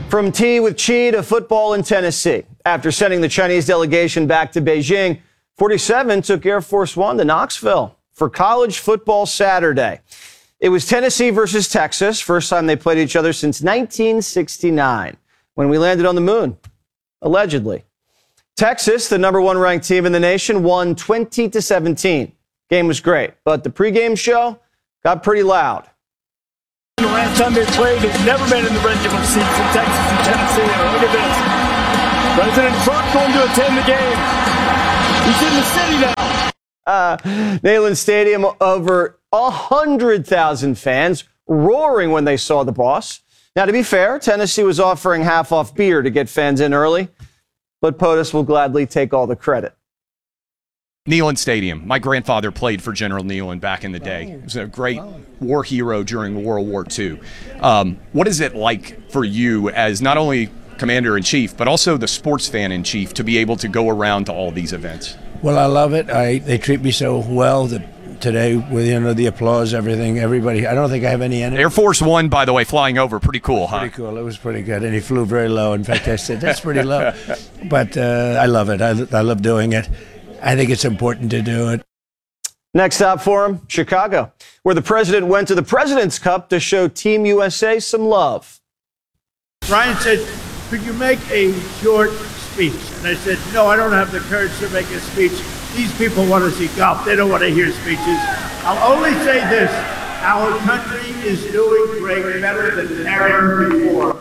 From tea with Chi to football in Tennessee. After sending the Chinese delegation back to Beijing, 47 took Air Force One to Knoxville for college football Saturday. It was Tennessee versus Texas, first time they played each other since 1969, when we landed on the moon, allegedly. Texas, the number one ranked team in the nation, won 20-17. Game was great, but the pregame show got pretty loud. The last time they played, they've never been in the regular seats in Texas and Tennessee. Look at this. President Trump going to attend the game. He's in the city now. Neyland Stadium, over 100,000 fans roaring when they saw the boss. Now, to be fair, Tennessee was offering half-off beer to get fans in early, but POTUS will gladly take all the credit. Neyland Stadium. My grandfather played for General Neyland back in the day. He was a great war hero during World War II. What is it like for you as not only commander-in-chief, but also the sports fan-in-chief to be able to go around to all these events? Well, I love it. They treat me so well that today, with the applause, everybody. I don't think I have any enemy. Air Force One, by the way, flying over, pretty cool, huh? Pretty cool. It was pretty good, and he flew very low. In fact, I said that's pretty low, but I love it. I love doing it. I think it's important to do it. Next stop for him, Chicago, where the president went to the President's Cup to show Team USA some love. Ryan said, could you make a short speech? And I said, no, I don't have the courage to make a speech. These people want to see golf. They don't want to hear speeches. I'll only say this. Our country is doing great, better than ever before.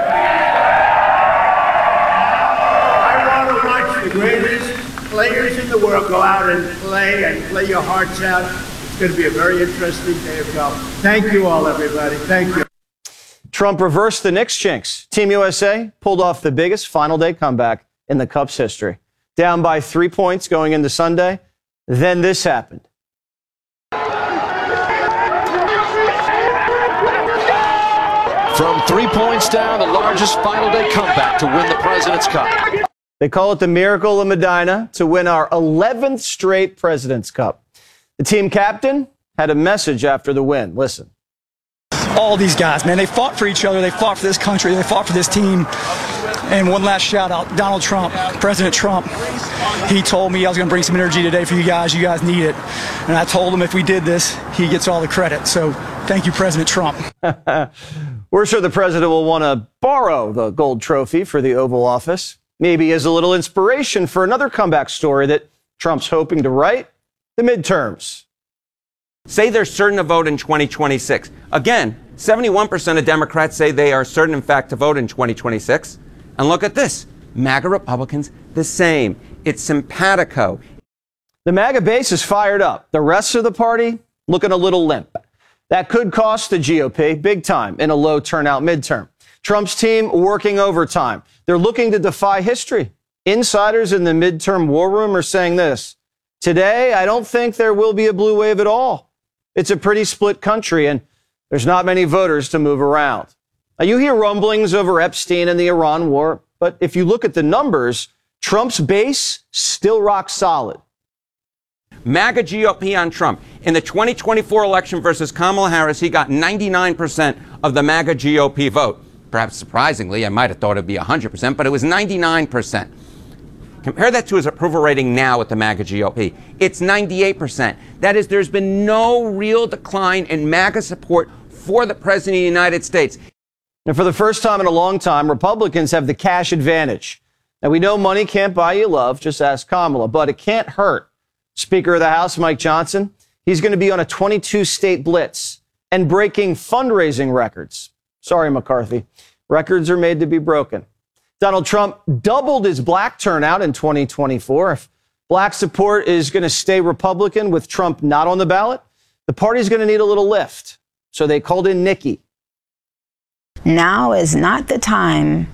I want to watch the greatest players in the world go out and play your hearts out. It's going to be a very interesting day of golf. Thank you all, everybody. Thank you. Trump reversed the Knicks jinx. Team USA pulled off the biggest final day comeback in the Cup's history. Down by 3 points going into Sunday. Then this happened. From 3 points down, the largest final day comeback to win the President's Cup. They call it the Miracle of Medina to win our 11th straight President's Cup. The team captain had a message after the win. Listen. All these guys, man, they fought for each other. They fought for this country. They fought for this team. And one last shout out, Donald Trump, President Trump. He told me I was going to bring some energy today for you guys. You guys need it. And I told him if we did this, he gets all the credit. So thank you, President Trump. We're sure the president will want to borrow the gold trophy for the Oval Office. Maybe as a little inspiration for another comeback story that Trump's hoping to write, the midterms. Say they're certain to vote in 2026. Again, 71% of Democrats say they are certain, in fact, to vote in 2026. And look at this. MAGA Republicans, the same. It's simpatico. The MAGA base is fired up. The rest of the party looking a little limp. That could cost the GOP big time in a low turnout midterm. Trump's team working overtime. They're looking to defy history. Insiders in the midterm war room are saying this. Today, I don't think there will be a blue wave at all. It's a pretty split country, and there's not many voters to move around. Now, you hear rumblings over Epstein and the Iran war, but if you look at the numbers, Trump's base still rock solid. MAGA GOP on Trump. In the 2024 election versus Kamala Harris, he got 99% of the MAGA GOP vote. Perhaps surprisingly, I might have thought it'd be 100%, but it was 99%. Compare that to his approval rating now with the MAGA GOP. It's 98%. That is, there's been no real decline in MAGA support for the President of the United States. And for the first time in a long time, Republicans have the cash advantage. Now, we know money can't buy you love, just ask Kamala, but it can't hurt. Speaker of the House, Mike Johnson, he's going to be on a 22-state blitz and breaking fundraising records. Sorry, McCarthy. Records are made to be broken. Donald Trump doubled his black turnout in 2024. If black support is going to stay Republican with Trump not on the ballot, the party's going to need a little lift. So they called in Nikki. Now is not the time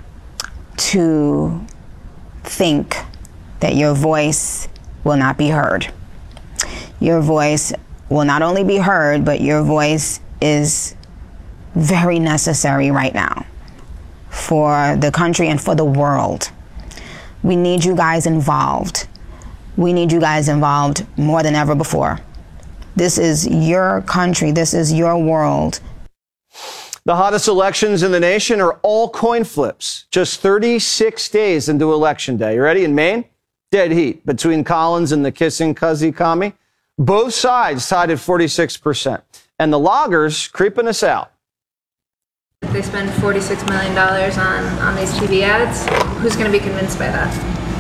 to think that your voice will not be heard. Your voice will not only be heard, but your voice is very necessary right now for the country and for the world. We need you guys involved. We need you guys involved more than ever before. This is your country. This is your world. The hottest elections in the nation are all coin flips. Just 36 days into Election Day. You ready? In Maine, dead heat between Collins and the kissing Cuzzy commie. Both sides tied at 46%. And the loggers creeping us out. They spend $46 million on these TV ads. Who's going to be convinced by that?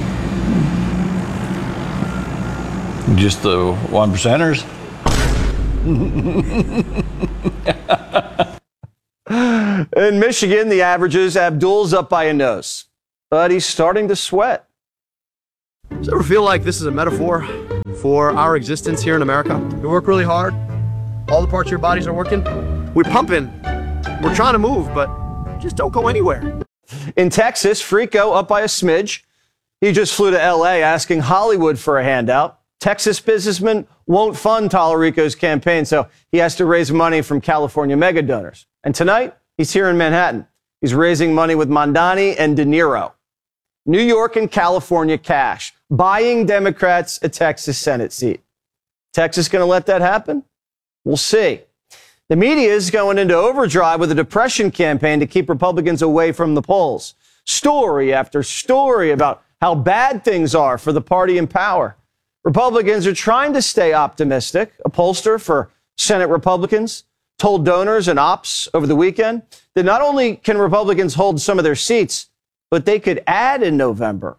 Just the 1%ers. In Michigan, the averages, Abdul's up by a nose, but he's starting to sweat. Does it ever feel like this is a metaphor for our existence here in America? We work really hard. All the parts of your bodies are working. We're pumping. We're trying to move, but just don't go anywhere. In Texas, Frico up by a smidge. He just flew to L.A. asking Hollywood for a handout. Texas businessman won't fund Tallarico's campaign, so he has to raise money from California mega donors. And tonight, he's here in Manhattan. He's raising money with Mondani and De Niro. New York and California cash, buying Democrats a Texas Senate seat. Texas going to let that happen? We'll see. The media is going into overdrive with a depression campaign to keep Republicans away from the polls. Story after story about how bad things are for the party in power. Republicans are trying to stay optimistic. A pollster for Senate Republicans told donors and ops over the weekend that not only can Republicans hold some of their seats, but they could add in November.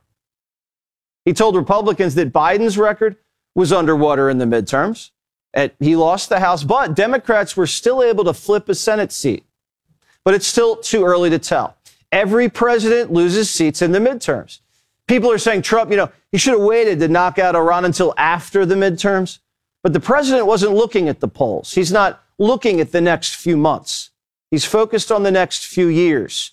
He told Republicans that Biden's record was underwater in the midterms. He lost the House, but Democrats were still able to flip a Senate seat. But it's still too early to tell. Every president loses seats in the midterms. People are saying, Trump, he should have waited to knock out Iran until after the midterms. But the president wasn't looking at the polls. He's not looking at the next few months. He's focused on the next few years,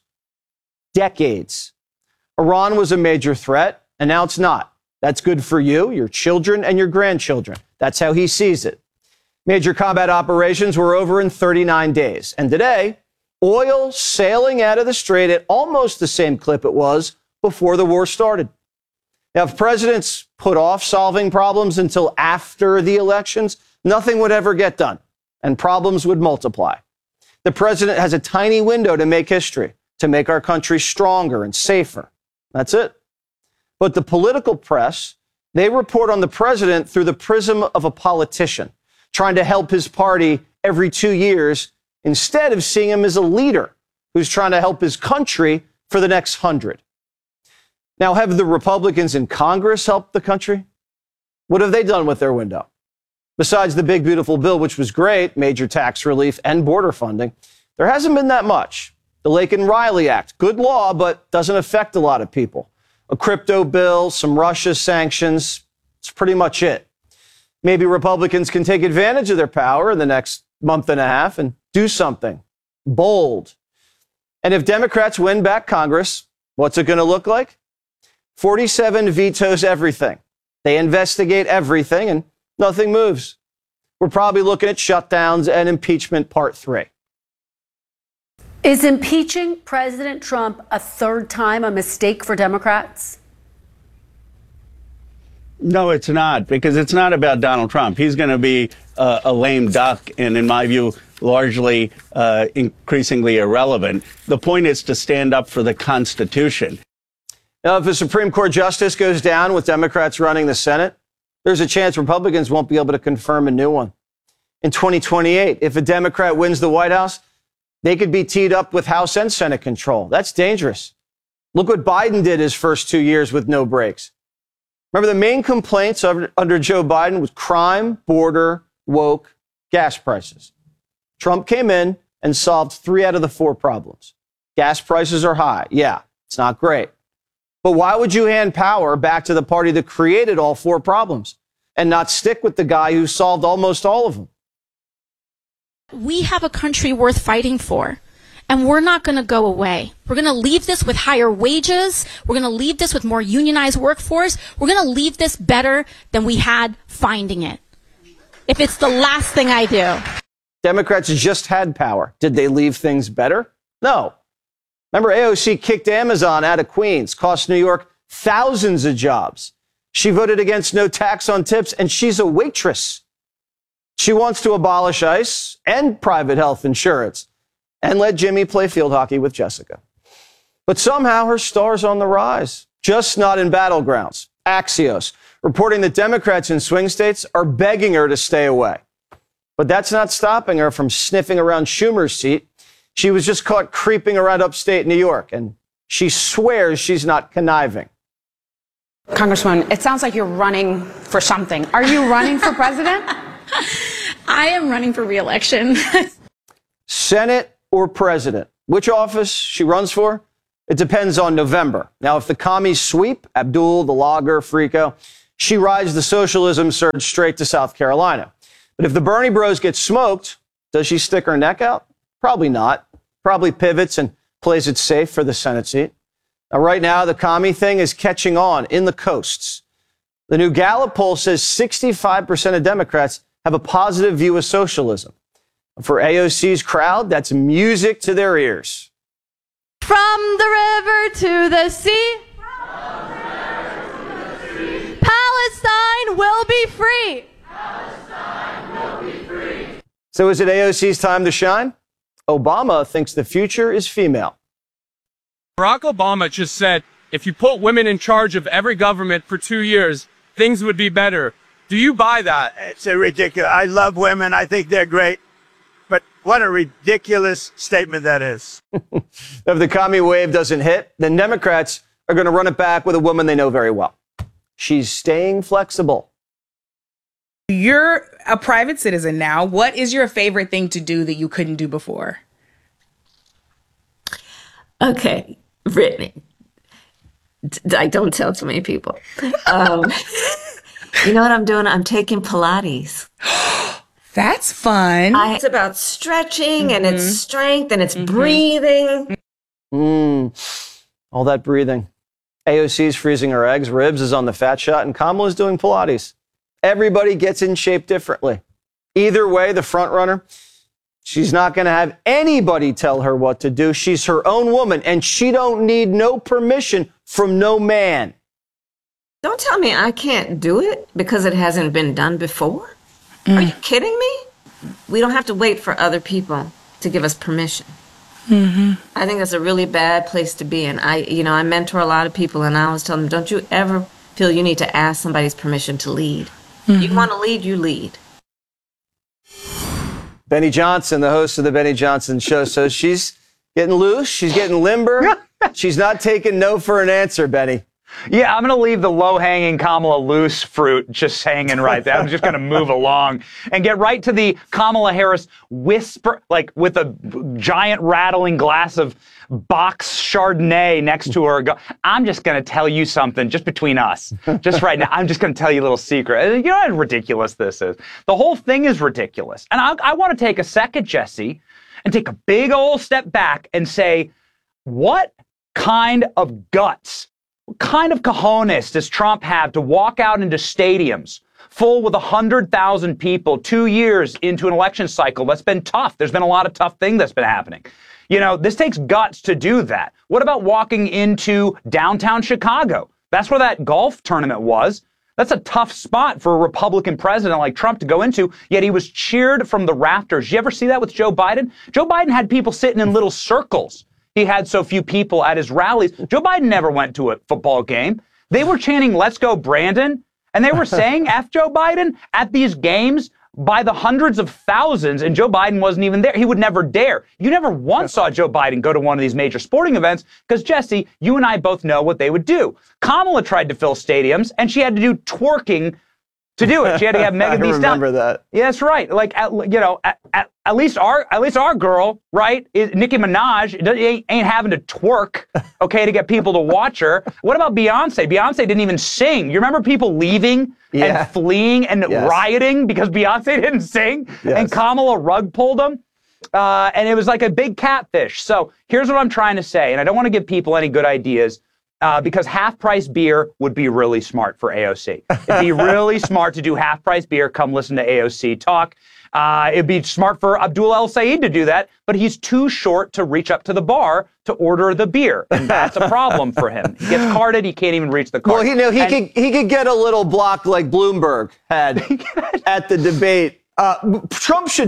decades. Iran was a major threat, and now it's not. That's good for you, your children, and your grandchildren. That's how he sees it. Major combat operations were over in 39 days. And today, oil sailing out of the strait at almost the same clip it was before the war started. Now, if presidents put off solving problems until after the elections, nothing would ever get done, and problems would multiply. The president has a tiny window to make history, to make our country stronger and safer. That's it. But the political press, they report on the president through the prism of a politician, trying to help his party every 2 years instead of seeing him as a leader who's trying to help his country for the next 100. Now, have the Republicans in Congress helped the country? What have they done with their window? Besides the big, beautiful bill, which was great, major tax relief and border funding, there hasn't been that much. The Laken-Riley Act, good law, but doesn't affect a lot of people. A crypto bill, some Russia sanctions, it's pretty much it. Maybe Republicans can take advantage of their power in the next month and a half and do something bold. And if Democrats win back Congress, what's it going to look like? 47 vetoes everything. They investigate everything and nothing moves. We're probably looking at shutdowns and impeachment part 3. Is impeaching President Trump a third time a mistake for Democrats? No, it's not, because it's not about Donald Trump. He's going to be a lame duck and, in my view, largely increasingly irrelevant. The point is to stand up for the Constitution. Now, if a Supreme Court justice goes down with Democrats running the Senate, there's a chance Republicans won't be able to confirm a new one. In 2028, if a Democrat wins the White House, they could be teed up with House and Senate control. That's dangerous. Look what Biden did his first 2 years with no breaks. Remember, the main complaints under Joe Biden was crime, border, woke, gas prices. Trump came in and solved 3 out of the 4 problems. Gas prices are high. Yeah, it's not great. But why would you hand power back to the party that created all 4 problems and not stick with the guy who solved almost all of them? We have a country worth fighting for, and we're not going to go away. We're going to leave this with higher wages. We're going to leave this with more unionized workforce. We're going to leave this better than we had finding it, if it's the last thing I do. Democrats just had power. Did they leave things better? No. Remember, AOC kicked Amazon out of Queens, cost New York thousands of jobs. She voted against no tax on tips, and she's a waitress. She wants to abolish ICE and private health insurance. and let Jimmy play field hockey with Jessica. But somehow her star's on the rise, just not in battlegrounds. Axios reporting that Democrats in swing states are begging her to stay away. But that's not stopping her from sniffing around Schumer's seat. She was just caught creeping around upstate New York, and she swears she's not conniving. Congresswoman, it sounds like you're running for something. Are you running for president? I am running for re-election. Senate or president? Which office she runs for? It depends on November. Now, if the commies sweep, Abdul, the logger, Frico, she rides the socialism surge straight to South Carolina. But if the Bernie bros get smoked, does she stick her neck out? Probably not. Probably pivots and plays it safe for the Senate seat. Now, right now, the commie thing is catching on in the coasts. The new Gallup poll says 65% of Democrats have a positive view of socialism. For AOC's crowd, that's music to their ears. From the river to the sea, Palestine will be free. So is it AOC's time to shine? Obama thinks the future is female. Barack Obama just said, if you put women in charge of every government for 2 years, things would be better. Do you buy that? It's a ridiculous. I love women. I think they're great. But what a ridiculous statement that is. If the commie wave doesn't hit, then Democrats are going to run it back with a woman they know very well. She's staying flexible. You're a private citizen now. What is your favorite thing to do that you couldn't do before? Okay, Brittany. I don't tell too many people. You know what I'm doing? I'm taking Pilates. That's fun. It's about stretching and it's strength and it's breathing. All that breathing. AOC's freezing her eggs, Ribs is on the fat shot, and Kamala's doing Pilates. Everybody gets in shape differently. Either way, the front runner, she's not going to have anybody tell her what to do. She's her own woman, and she don't need no permission from no man. Don't tell me I can't do it because it hasn't been done before. Are you kidding me? We don't have to wait for other people to give us permission. I think that's a really bad place to be. And I mentor a lot of people, and I always tell them, don't you ever feel you need to ask somebody's permission to lead. You want to lead, you lead. Benny Johnson, the host of the Benny Johnson Show, so she's getting loose, she's getting limber. She's not taking no for an answer, Benny. Yeah, I'm going to leave the low-hanging Kamala loose fruit just hanging right there. I'm just going to move along and get right to the Kamala Harris whisper, like with a giant rattling glass of box Chardonnay next to her. I'm just going to tell you something just between us. Just right now, I'm just going to tell you a little secret. You know how ridiculous this is? The whole thing is ridiculous. And I want to take a second, Jesse, and take a big old step back and say, what kind of guts, what kind of cojones does Trump have to walk out into stadiums full with 100,000 people 2 years into an election cycle that's been tough? There's been a lot of tough things that's been happening. You know, this takes guts to do that. What about walking into downtown Chicago? That's where that golf tournament was. That's a tough spot for a Republican president like Trump to go into, yet he was cheered from the rafters. You ever see that with Joe Biden? Joe Biden had people sitting in little circles. He had so few people at his rallies. Joe Biden never went to a football game. They were chanting, "Let's go, Brandon." And they were saying F Joe Biden at these games by the hundreds of thousands, and Joe Biden wasn't even there. He would never dare. You never once saw Joe Biden go to one of these major sporting events because, Jesse, you and I both know what they would do. Kamala tried to fill stadiums, and she had to do twerking to do it. She had to have Megan Thee Stallion. I remember that. Yeah, that's right. Like, at least our girl, right, Nicki Minaj, ain't having to twerk, okay, to get people to watch her. What about Beyonce? Beyonce didn't even sing. You remember people leaving and fleeing and rioting because Beyonce didn't sing? Yes. And Kamala rug pulled them? And it was like a big catfish. So here's what I'm trying to say, and I don't want to give people any good ideas, because half-price beer would be really smart for AOC. It'd be really smart to do half-price beer. Come listen to AOC talk. It'd be smart for Abdul El-Sayed to do that, but he's too short to reach up to the bar to order the beer, and that's a problem for him. He gets carded. He can't even reach the card. Well, he could get a little block like Bloomberg had at the debate. Trump should do that.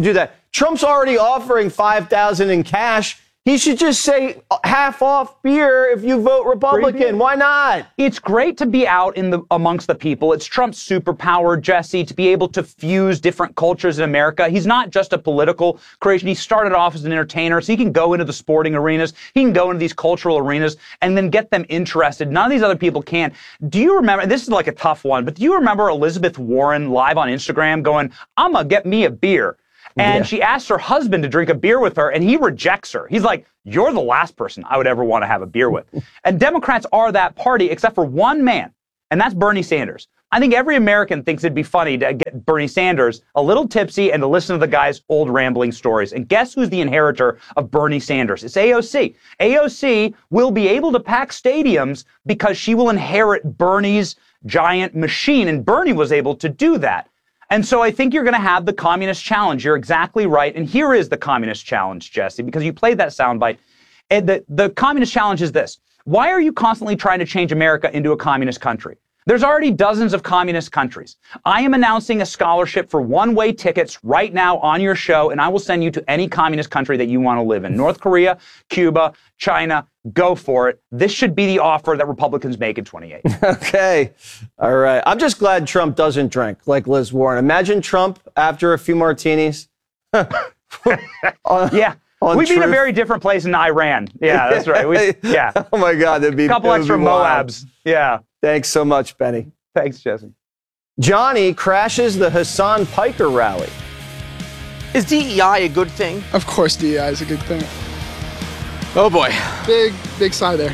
Trump's already offering $5,000 in cash. He should just say half off beer if you vote Republican. Why not? It's great to be out amongst the people. It's Trump's superpower, Jesse, to be able to fuse different cultures in America. He's not just a political creation. He started off as an entertainer, so he can go into the sporting arenas. He can go into these cultural arenas and then get them interested. None of these other people can. Do you remember, this is like a tough one, but do you remember Elizabeth Warren live on Instagram going, I'm going to get me a beer? And she asked her husband to drink a beer with her, and he rejects her. He's like, you're the last person I would ever want to have a beer with. And Democrats are that party, except for one man, and that's Bernie Sanders. I think every American thinks it'd be funny to get Bernie Sanders a little tipsy and to listen to the guy's old rambling stories. And guess who's the inheritor of Bernie Sanders? It's AOC. AOC will be able to pack stadiums because she will inherit Bernie's giant machine, and Bernie was able to do that. And so I think you're going to have the communist challenge. You're exactly right. And here is the communist challenge, Jesse, because you played that soundbite. The communist challenge is this. Why are you constantly trying to change America into a communist country? There's already dozens of communist countries. I am announcing a scholarship for one-way tickets right now on your show, and I will send you to any communist country that you want to live in. North Korea, Cuba, China, go for it. This should be the offer that Republicans make in 28. Okay. All right. I'm just glad Trump doesn't drink like Liz Warren. Imagine Trump after a few martinis. Yeah. We'd be in a very different place in Iran. Yeah, that's right. Yeah. Oh, my God. That'd be a couple extra Moabs. Yeah. Thanks so much, Benny. Thanks, Jesse. Johnny crashes the Hassan Piker rally. Is DEI a good thing? Of course DEI is a good thing. Oh, boy. Big sigh there.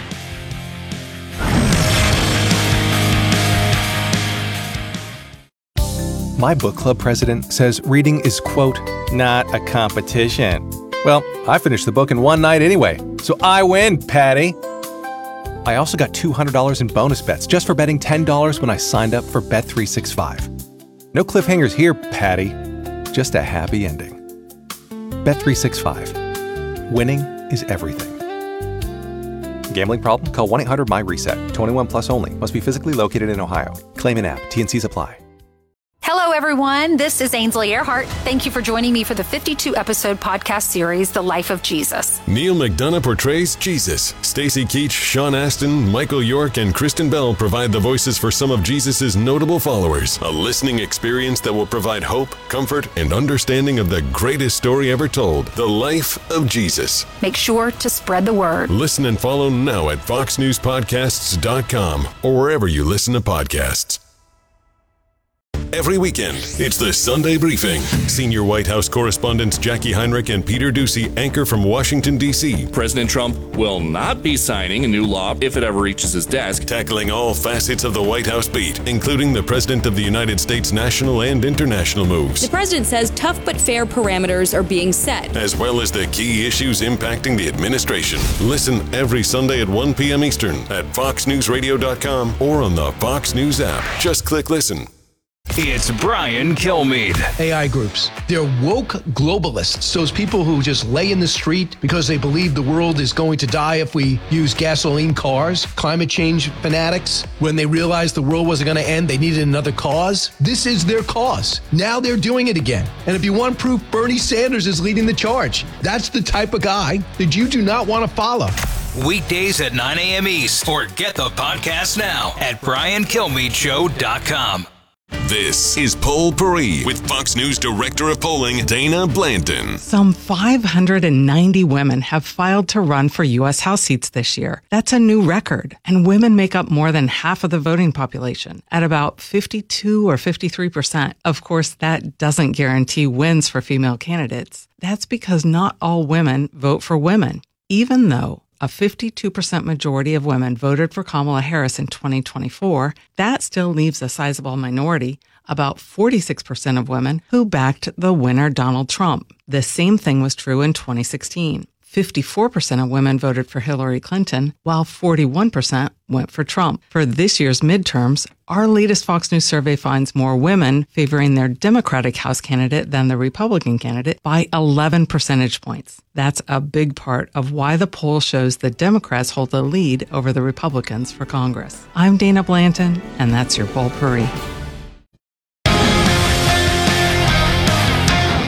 My book club president says reading is, quote, not a competition. Well, I finished the book in one night anyway, so I win, Patty. I also got $200 in bonus bets just for betting $10 when I signed up for Bet365. No cliffhangers here, Patty. Just a happy ending. Bet365. Winning is everything. Gambling problem? Call 1-800-MY-RESET. 21 plus only. Must be physically located in Ohio. Claim an app. T&Cs apply. Hello, everyone. This is Ainsley Earhart. Thank you for joining me for the 52-episode podcast series, The Life of Jesus. Neil McDonough portrays Jesus. Stacy Keach, Sean Astin, Michael York, and Kristen Bell provide the voices for some of Jesus' notable followers. A listening experience that will provide hope, comfort, and understanding of the greatest story ever told, The Life of Jesus. Make sure to spread the word. Listen and follow now at foxnewspodcasts.com or wherever you listen to podcasts. Every weekend, it's the Sunday Briefing. Senior White House correspondents Jackie Heinrich and Peter Doocy anchor from Washington, D.C. President Trump will not be signing a new law if it ever reaches his desk. Tackling all facets of the White House beat, including the President of the United States national and international moves. The president says tough but fair parameters are being set, as well as the key issues impacting the administration. Listen every Sunday at 1 p.m. Eastern at foxnewsradio.com or on the Fox News app. Just click listen. It's Brian Kilmeade. AI groups. They're woke globalists. Those people who just lay in the street because they believe the world is going to die if we use gasoline cars. Climate change fanatics. When they realized the world wasn't going to end, they needed another cause. This is their cause. Now they're doing it again. And if you want proof, Bernie Sanders is leading the charge. That's the type of guy that you do not want to follow. Weekdays at 9 a.m. East. Or get the podcast now at BrianKilmeadeShow.com. This is Poll Paris with Fox News Director of Polling, Dana Blanton. Some 590 women have filed to run for U.S. House seats this year. That's a new record. And women make up more than half of the voting population, at about 52 or 53%. Of course, that doesn't guarantee wins for female candidates. That's because not all women vote for women, even though a 52% majority of women voted for Kamala Harris in 2024, that still leaves a sizable minority, about 46% of women, who backed the winner Donald Trump. The same thing was true in 2016. 54% of women voted for Hillary Clinton, while 41% went for Trump. For this year's midterms, our latest Fox News survey finds more women favoring their Democratic House candidate than the Republican candidate by 11 percentage points. That's a big part of why the poll shows the Democrats hold the lead over the Republicans for Congress. I'm Dana Blanton, and that's your Poll Paris.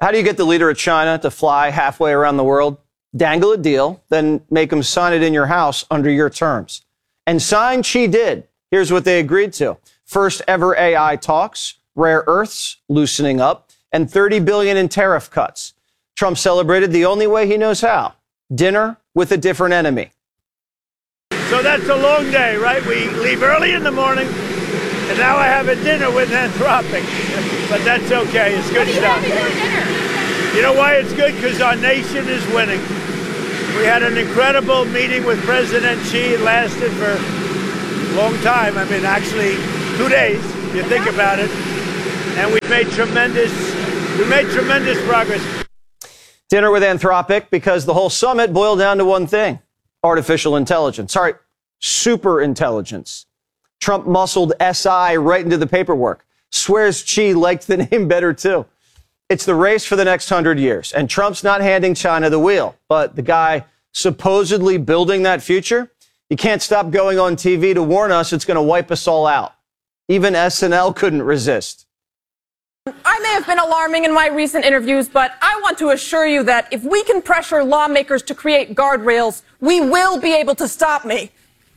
How do you get the leader of China to fly halfway around the world? Dangle a deal, then make him sign it in your house under your terms. And sign Xi did. Here's what they agreed to. First ever AI talks, rare earths loosening up, and $30 billion in tariff cuts. Trump celebrated the only way he knows how. Dinner with a different enemy. So that's a long day, right? We leave early in the morning, and now I have a dinner with Anthropic. But that's okay. It's good stuff. You know why it's good? Because our nation is winning. We had an incredible meeting with President Xi. It lasted for a long time. I mean, actually, 2 days, if you think about it. And we made tremendous progress. Dinner with Anthropic because the whole summit boiled down to one thing: artificial intelligence. Sorry, super intelligence. Trump muscled SI right into the paperwork. Swears Xi liked the name better, too. It's the race for the next 100 years, and Trump's not handing China the wheel. But the guy supposedly building that future, you can't stop going on TV to warn us it's going to wipe us all out. Even SNL couldn't resist. I may have been alarming in my recent interviews, but I want to assure you that if we can pressure lawmakers to create guardrails, we will be able to stop me.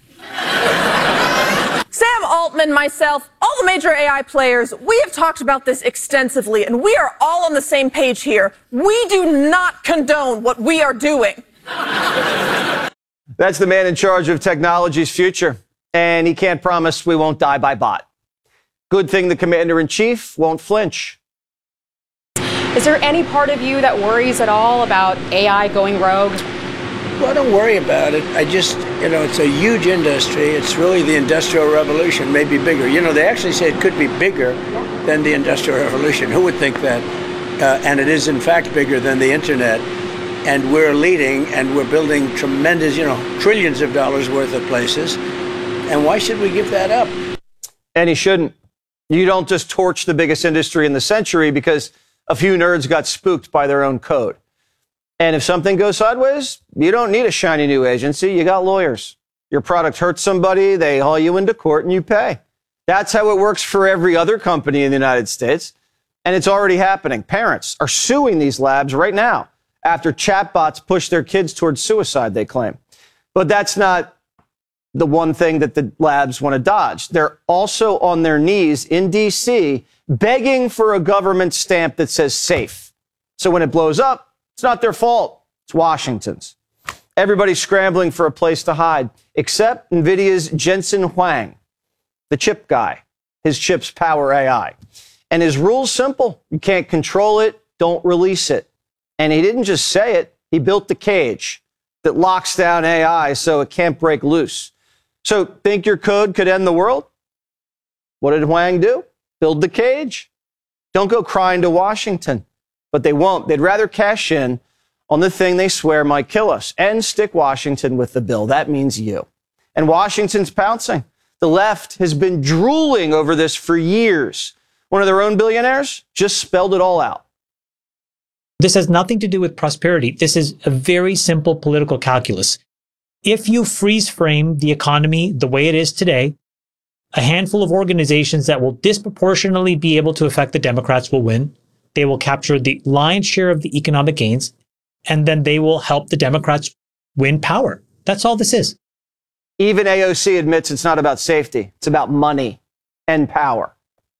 Sam Altman, myself, all the major AI players, we have talked about this extensively, and we are all on the same page here. We do not condone what we are doing. That's the man in charge of technology's future, and he can't promise we won't die by bot. Good thing the commander-in-chief won't flinch. Is there any part of you that worries at all about AI going rogue? Well, I don't worry about it. I just, it's a huge industry. It's really the Industrial Revolution, maybe bigger. They actually say it could be bigger than the Industrial Revolution. Who would think that? And it is, in fact, bigger than the Internet. And we're leading, and we're building tremendous, trillions of dollars worth of places. And why should we give that up? And he shouldn't. You don't just torch the biggest industry in the century because a few nerds got spooked by their own code. And if something goes sideways, you don't need a shiny new agency. You got lawyers. Your product hurts somebody, they haul you into court and you pay. That's how it works for every other company in the United States. And it's already happening. Parents are suing these labs right now after chatbots push their kids towards suicide, they claim. But that's not the one thing that the labs want to dodge. They're also on their knees in D.C. begging for a government stamp that says safe. So when it blows up, it's not their fault. It's Washington's. Everybody's scrambling for a place to hide, except NVIDIA's Jensen Huang, the chip guy. His chips power AI. And his rule's simple. You can't control it, don't release it. And he didn't just say it, he built the cage that locks down AI so it can't break loose. So think your code could end the world? What did Huang do? Build the cage. Don't go crying to Washington. But they won't. They'd rather cash in on the thing they swear might kill us and stick Washington with the bill. That means you. And Washington's pouncing. The left has been drooling over this for years. One of their own billionaires just spelled it all out. This has nothing to do with prosperity. This is a very simple political calculus. If you freeze frame the economy the way it is today, a handful of organizations that will disproportionately be able to affect the Democrats will win. They will capture the lion's share of the economic gains, and then they will help the Democrats win power. That's all this is. Even AOC admits it's not about safety. It's about money and power.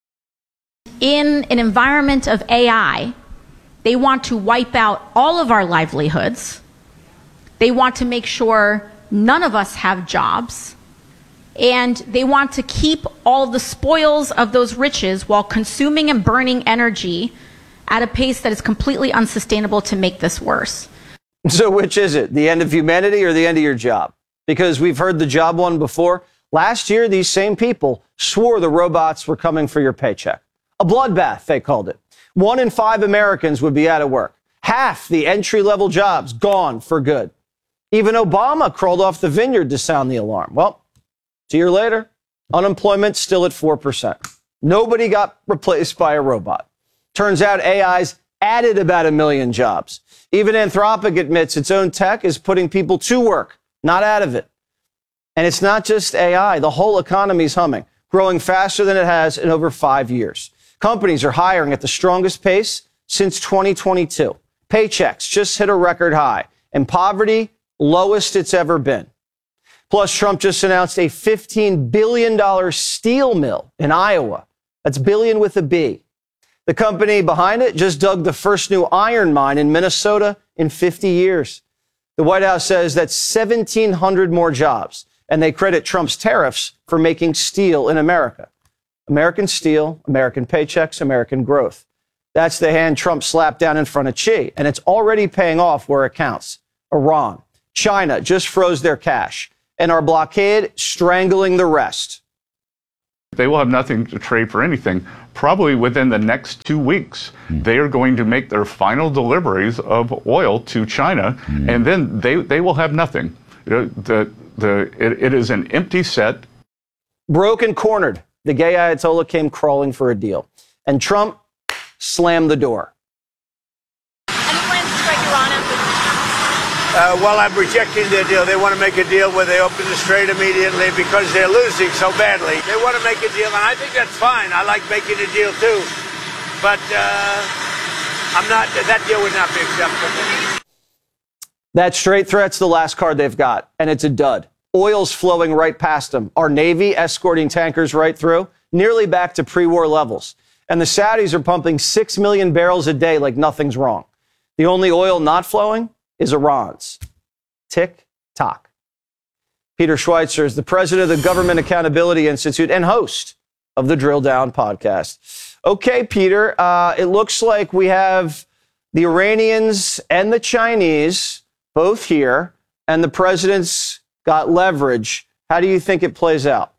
In an environment of AI, they want to wipe out all of our livelihoods. They want to make sure none of us have jobs. And they want to keep all the spoils of those riches while consuming and burning energy at a pace that is completely unsustainable to make this worse. So which is it? The end of humanity or the end of your job? Because we've heard the job one before. Last year, these same people swore the robots were coming for your paycheck. A bloodbath, they called it. 1 in 5 Americans would be out of work. Half the entry-level jobs gone for good. Even Obama crawled off the vineyard to sound the alarm. Well, a year later, unemployment still at 4%. Nobody got replaced by a robot. Turns out AI's added about 1 million jobs. Even Anthropic admits its own tech is putting people to work, not out of it. And it's not just AI. The whole economy's humming, growing faster than it has in over 5 years. Companies are hiring at the strongest pace since 2022. Paychecks just hit a record high, and poverty, lowest it's ever been. Plus, Trump just announced a $15 billion steel mill in Iowa. That's billion with a B. The company behind it just dug the first new iron mine in Minnesota in 50 years. The White House says that's 1,700 more jobs, and they credit Trump's tariffs for making steel in America. American steel, American paychecks, American growth. That's the hand Trump slapped down in front of Xi, and it's already paying off where it counts. Iran, China just froze their cash, and our blockade strangling the rest. They will have nothing to trade for anything. Probably within the next 2 weeks, they are going to make their final deliveries of oil to China, and then they will have nothing. It is an empty set. Broken cornered. The gay Ayatollah came crawling for a deal, and Trump slammed the door. Any plans to strike Iran after Well, I'm rejecting their deal. They want to make a deal where they open the strait immediately because they're losing so badly. They want to make a deal, and I think that's fine. I like making a deal too, but that deal would not be acceptable. That straight threat's the last card they've got, and it's a dud. Oil's flowing right past them. Our Navy escorting tankers right through, nearly back to pre-war levels. And the Saudis are pumping 6 million barrels a day like nothing's wrong. The only oil not flowing is Iran's. Tick tock. Peter Schweitzer is the president of the Government Accountability Institute and host of the Drill Down podcast. Okay, Peter, it looks like we have the Iranians and the Chinese both here, and the president's got leverage. How do you think it plays out?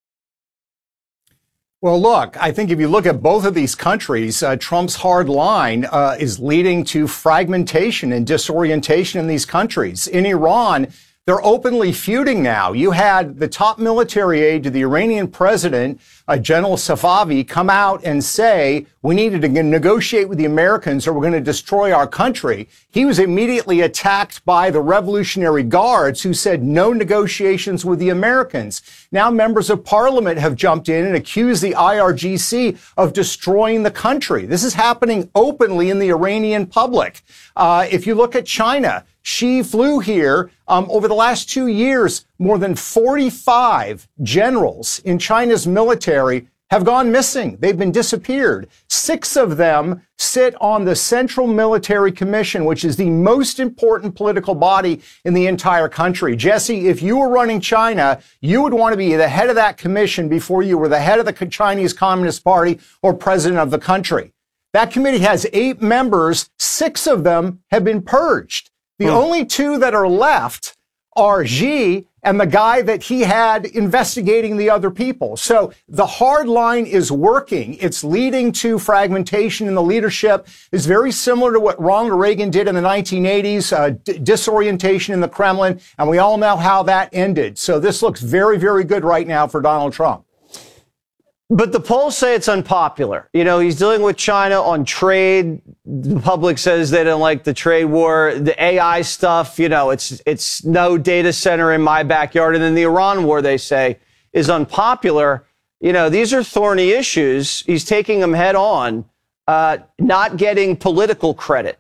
Well, look, I think if you look at both of these countries, Trump's hard line is leading to fragmentation and disorientation in these countries. In Iran, they're openly feuding now. You had the top military aide to the Iranian president, General Safavi, come out and say, we needed to negotiate with the Americans or we're going to destroy our country. He was immediately attacked by the Revolutionary Guards who said no negotiations with the Americans. Now members of parliament have jumped in and accused the IRGC of destroying the country. This is happening openly in the Iranian public. If you look at China, Xi flew here. Over the last 2 years, more than 45 generals in China's military have gone missing. They've been disappeared. 6 of them sit on the Central Military Commission, which is the most important political body in the entire country. Jesse, if you were running China, you would want to be the head of that commission before you were the head of the Chinese Communist Party or president of the country. That committee has 8 members. 6 of them have been purged. The only 2 that are left are Xi and the guy that he had investigating the other people. So the hard line is working. It's leading to fragmentation in the leadership. It's very similar to what Ronald Reagan did in the 1980s, disorientation in the Kremlin, and we all know how that ended. So this looks very, very good right now for Donald Trump. But the polls say it's unpopular. You know, he's dealing with China on trade. The public says they don't like the trade war. The AI stuff, you know, it's no data center in my backyard. And then the Iran war, they say, is unpopular. You know, these are thorny issues. He's taking them head on, not getting political credit.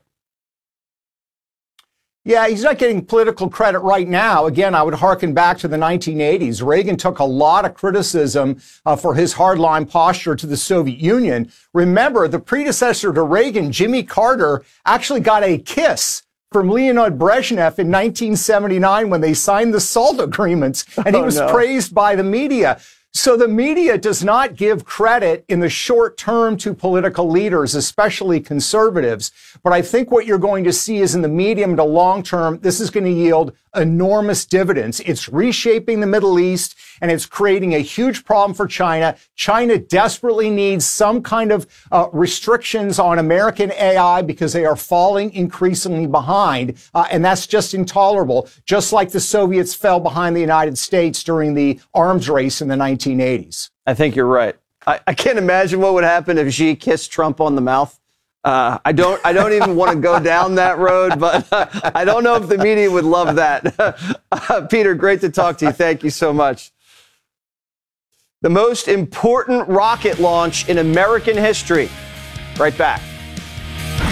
Yeah, he's not getting political credit right now. Again, I would hearken back to the 1980s. Reagan took a lot of criticism for his hardline posture to the Soviet Union. Remember, the predecessor to Reagan, Jimmy Carter, actually got a kiss from Leonid Brezhnev in 1979 when they signed the SALT agreements, and he was praised by the media. So the media does not give credit in the short term to political leaders, especially conservatives. But I think what you're going to see is in the medium to long term, this is going to yield enormous dividends. It's reshaping the Middle East, and it's creating a huge problem for China. China desperately needs some kind of restrictions on American AI because they are falling increasingly behind. And that's just intolerable, just like the Soviets fell behind the United States during the arms race in the 1980s. I think you're right. I can't imagine what would happen if Xi kissed Trump on the mouth. I don't even want to go down that road, but I don't know if the media would love that. Peter, great to talk to you. Thank you so much. The most important rocket launch in American history. Right back.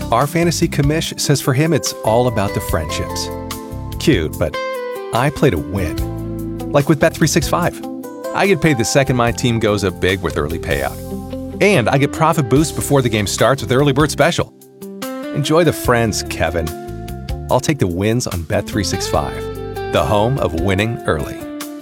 Our fantasy commish says for him it's all about the friendships. Cute, but I play to win. Like with Bet365. I get paid the second my team goes up big with early payout. And I get profit boost before the game starts with Early Bird Special. Enjoy the friends, Kevin. I'll take the wins on Bet365, the home of winning early.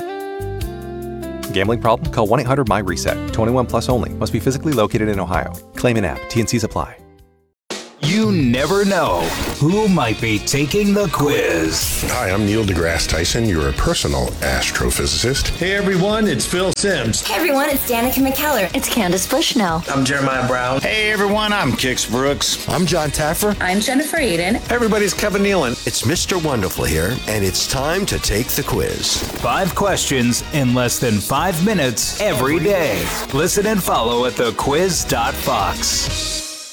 Gambling problem? Call 1-800-MY-RESET. 21 plus only. Must be physically located in Ohio. Claim in app. T&Cs apply. You never know who might be taking the quiz. Hi, I'm Neil deGrasse Tyson, your personal astrophysicist. Hey everyone, it's Phil Simms. Hey everyone, it's Danica McKellar. It's Candace Bushnell. I'm Jeremiah Brown. Hey everyone, I'm Kix Brooks. I'm John Taffer. I'm Jennifer Aiden. Hey everybody, it's Kevin Nealon. It's Mr. Wonderful here, and it's time to take the quiz. 5 questions in less than 5 minutes every day. Listen and follow at thequiz.fox.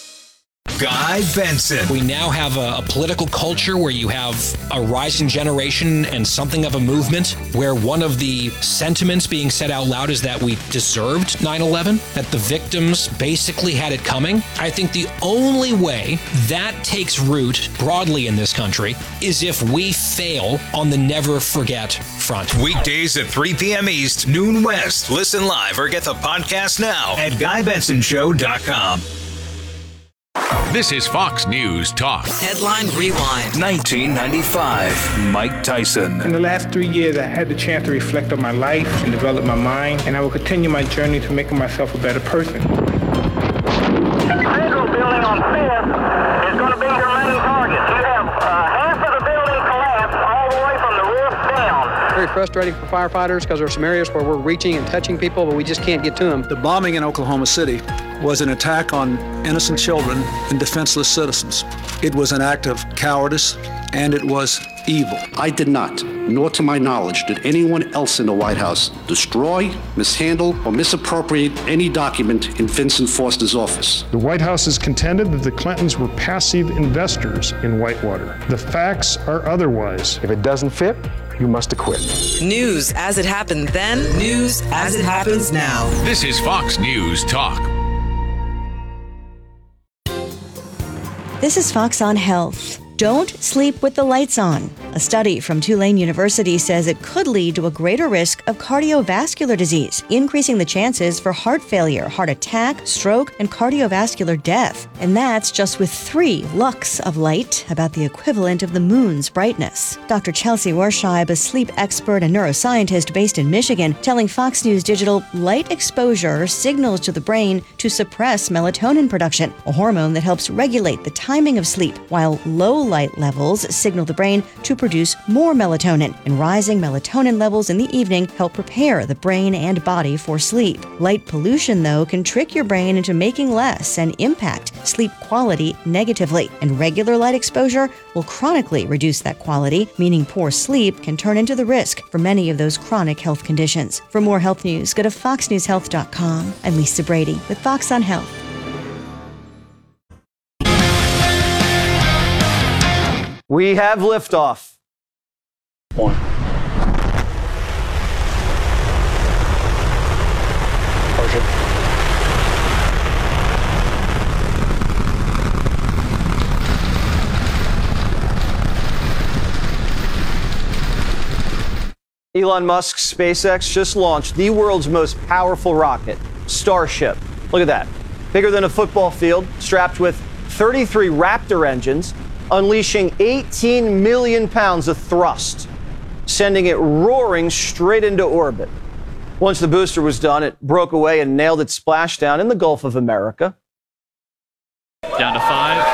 Guy Benson. We now have a political culture where you have a rising generation and something of a movement where one of the sentiments being said out loud is that we deserved 9/11, that the victims basically had it coming. I think the only way that takes root broadly in this country is if we fail on the never forget front. Weekdays at 3 p.m. East, noon West. Listen live or get the podcast now at GuyBensonShow.com. This is Fox News Talk. Headline Rewind. 1995. Mike Tyson. In the last 3 years, I had the chance to reflect on my life and develop my mind, and I will continue my journey to making myself a better person. Federal building on 5th is going to be your main target. You have half of the building collapsed all the way from the roof down. Very frustrating for firefighters because there are some areas where we're reaching and touching people, but we just can't get to them. The bombing in Oklahoma City was an attack on innocent children and defenseless citizens. It was an act of cowardice, and it was evil. I did not, nor to my knowledge, did anyone else in the White House destroy, mishandle, or misappropriate any document in Vincent Foster's office. The White House has contended that the Clintons were passive investors in Whitewater. The facts are otherwise. If it doesn't fit, you must acquit. News as it happened then, news as it happens now. This is Fox News Talk. This is Fox on Health. Don't sleep with the lights on. A study from Tulane University says it could lead to a greater risk of cardiovascular disease, increasing the chances for heart failure, heart attack, stroke, and cardiovascular death. And that's just with 3 lux of light, about the equivalent of the moon's brightness. Dr. Chelsea Warscheib, a sleep expert and neuroscientist based in Michigan, telling Fox News Digital light exposure signals to the brain to suppress melatonin production, a hormone that helps regulate the timing of sleep, while low light levels signal the brain to produce more melatonin, and rising melatonin levels in the evening help prepare the brain and body for sleep. Light pollution, though, can trick your brain into making less and impact sleep quality negatively, and regular light exposure will chronically reduce that quality, meaning poor sleep can turn into the risk for many of those chronic health conditions. For more health news, go to foxnewshealth.com. I'm Lisa Brady with Fox on Health. We have liftoff. 1. Elon Musk's SpaceX just launched the world's most powerful rocket, Starship. Look at that. Bigger than a football field, strapped with 33 Raptor engines, unleashing 18 million pounds of thrust, sending it roaring straight into orbit. Once the booster was done, it broke away and nailed its splashdown in the Gulf of America. Down to 5.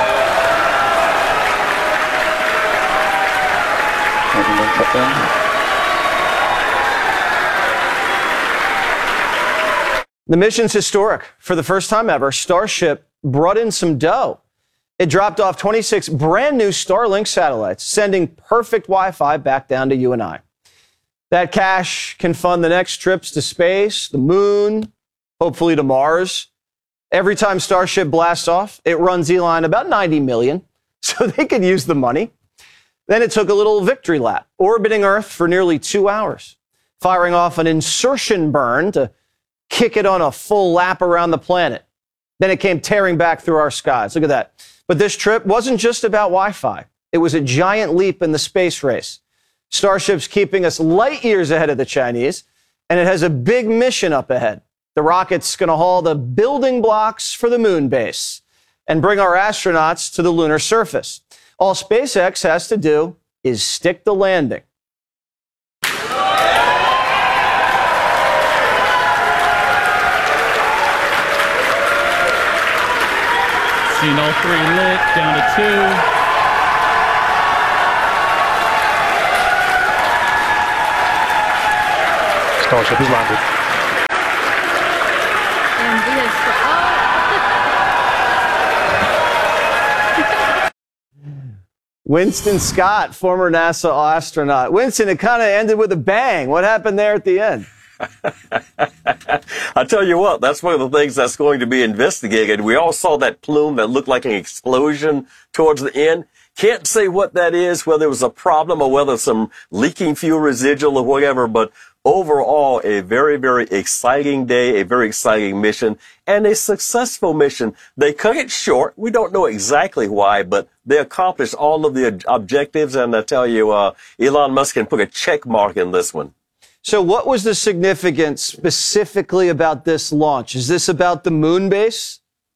The mission's historic. For the first time ever, Starship brought in some dough. It dropped off 26 brand new Starlink satellites, sending perfect Wi-Fi back down to you and I. That cash can fund the next trips to space, the moon, hopefully to Mars. Every time Starship blasts off, it runs Elon about 90 million, so they could use the money. Then it took a little victory lap, orbiting Earth for nearly 2 hours, firing off an insertion burn to kick it on a full lap around the planet. Then it came tearing back through our skies. Look at that. But this trip wasn't just about Wi-Fi. It was a giant leap in the space race. Starship's keeping us light years ahead of the Chinese, and it has a big mission up ahead. The rocket's going to haul the building blocks for the moon base and bring our astronauts to the lunar surface. All SpaceX has to do is stick the landing. Seen all three lit, down to 2. Starship has landed. Winston Scott, former NASA astronaut. Winston, it kind of ended with a bang. What happened there at the end? I tell you what, that's one of the things that's going to be investigated. We all saw that plume that looked like an explosion towards the end. Can't say what that is, whether it was a problem or whether some leaking fuel residual or whatever, but overall, a very, very exciting day, a very exciting mission, and a successful mission. They cut it short. We don't know exactly why, but they accomplished all of the objectives, and I tell you, Elon Musk can put a check mark in this one. So what was the significance specifically about this launch? Is this about the moon base?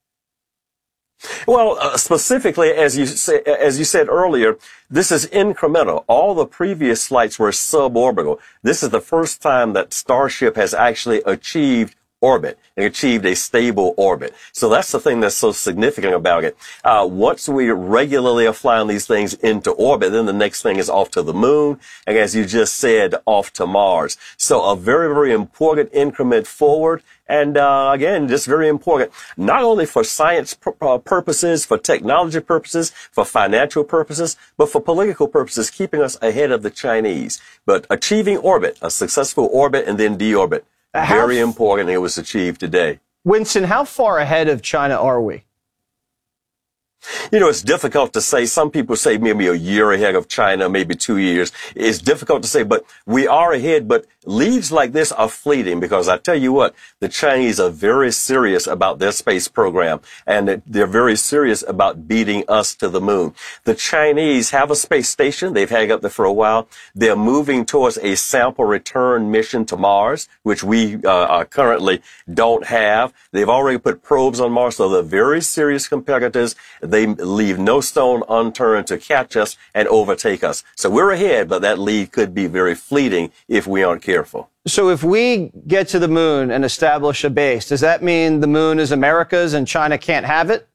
Well, specifically, as you said earlier, this is incremental. All the previous flights were suborbital. This is the first time that Starship has actually achieved orbit and achieved a stable orbit. So that's the thing that's so significant about it. Once we regularly are flying these things into orbit, then the next thing is off to the moon, and as you just said, off to Mars. So a very, very important increment forward. And again, just very important, not only for science purposes, for technology purposes, for financial purposes, but for political purposes, keeping us ahead of the Chinese. But achieving orbit, a successful orbit and then deorbit, very important. It was achieved today. Winston, how far ahead of China are we? You know, it's difficult to say. Some people say maybe a year ahead of China, maybe 2 years. It's difficult to say, but we are ahead. But leads like this are fleeting because I tell you what, the Chinese are very serious about their space program, and they're very serious about beating us to the moon. The Chinese have a space station. They've had it up there for a while. They're moving towards a sample return mission to Mars, which we currently don't have. They've already put probes on Mars, so they're very serious competitors. They leave no stone unturned to catch us and overtake us. So we're ahead, but that lead could be very fleeting if we aren't careful. So if we get to the moon and establish a base, does that mean the moon is America's and China can't have it?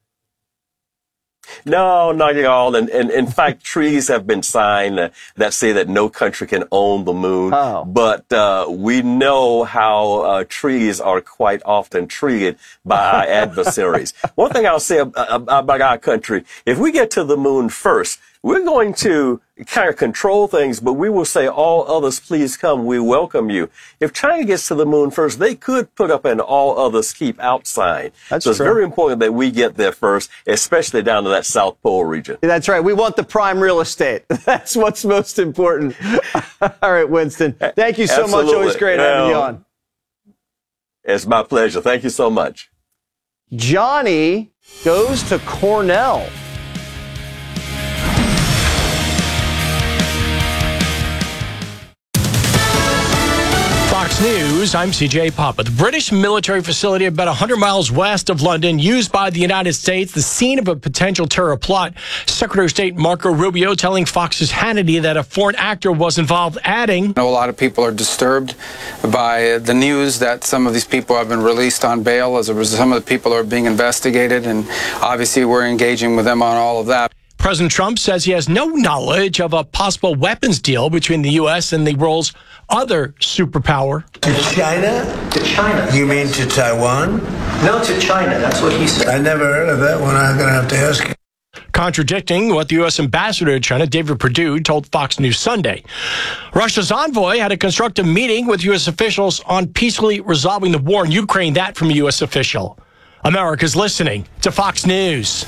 No, not at all. And in fact, treaties have been signed that say that no country can own the moon. Oh. But we know how treaties are quite often treated by our adversaries. One thing I'll say about our country, if we get to the moon first, we're going to kind of control things, but we will say, all others, please come. We welcome you. If China gets to the moon first, they could put up an all others keep out sign. That's so it's true. very important that we get there first, especially down to that South Pole region. That's right. We want the prime real estate. That's what's most important. All right, Winston. Thank you so much. Always great having you on. It's my pleasure. Thank you so much. Johnny goes to Cornell. Fox News, I'm CJ Papa. The British military facility about 100 miles west of London, used by the United States, the scene of a potential terror plot. Secretary of State Marco Rubio telling Fox's Hannity that a foreign actor was involved, adding, I know a lot of people are disturbed by the news that some of these people have been released on bail as a result. Some of the people are being investigated, and obviously we're engaging with them on all of that. President Trump says he has no knowledge of a possible weapons deal between the U.S. and the world's other superpower. To China? To China. You mean to Taiwan? No, to China. That's what he said. I never heard of that one. I'm going to have to ask him. Contradicting what the U.S. ambassador to China, David Perdue, told Fox News Sunday. Russia's envoy had a constructive meeting with U.S. officials on peacefully resolving the war in Ukraine. That from a U.S. official. America's listening to Fox News.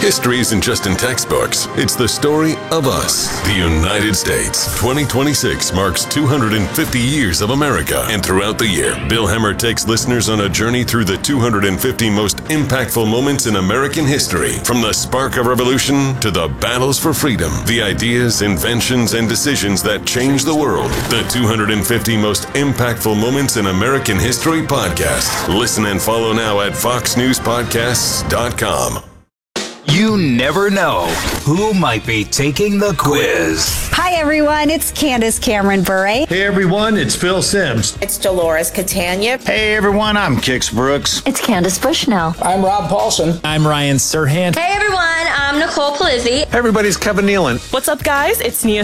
History isn't just in textbooks. It's the story of us, the United States. 2026 marks 250 years of America. And throughout the year, Bill Hemmer takes listeners on a journey through the 250 most impactful moments in American history. From the spark of revolution to the battles for freedom, the ideas, inventions, and decisions that changed the world. The 250 most impactful moments in American history podcast. Listen and follow now at foxnewspodcasts.com. You never know who might be taking the quiz. Hi, everyone. It's Candace Cameron Bure. Hey, everyone. It's Phil Sims. It's Dolores Catania. Hey, everyone. I'm Kix Brooks. It's Candace Bushnell. I'm Rob Paulson. I'm Ryan Serhant. Hey, everyone. I'm Nicole Palizzi. Hey, everybody. It's Kevin Nealon. What's up, guys? It's Nia